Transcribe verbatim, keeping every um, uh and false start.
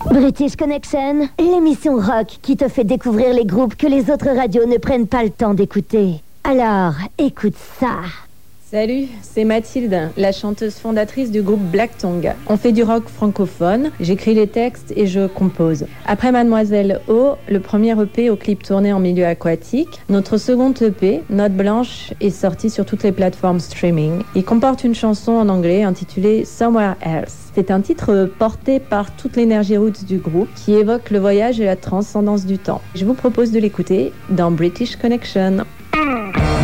British Connection, l'émission rock qui te fait découvrir les groupes que les autres radios ne prennent pas le temps d'écouter. Alors, écoute ça. Salut, c'est Mathilde, la chanteuse fondatrice du groupe Black Tongue. On fait du rock francophone, j'écris les textes et je compose. Après Mademoiselle O, le premier E P au clip tourné en milieu aquatique, notre second E P, Note Blanche, est sorti sur toutes les plateformes streaming. Il comporte une chanson en anglais intitulée Somewhere Else. C'est un titre porté par toute l'énergie roots du groupe qui évoque le voyage et la transcendance du temps. Je vous propose de l'écouter dans British Connection.